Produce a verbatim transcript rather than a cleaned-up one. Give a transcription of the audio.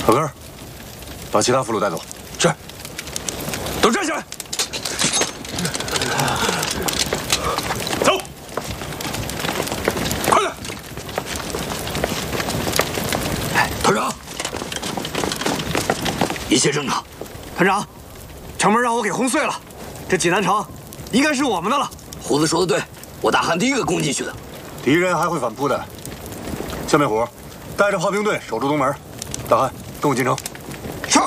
老根儿，把其他俘虏带走。是。都站起来。走。快点。 哎，团长，一切正常。 团长，城门让我给轰碎了，这济南城应该是我们的了。 胡子说的对，我大汉第一个攻进去的。 敌人还会反扑的。小美虎，带着炮兵队守住东门。大汉，跟我进城。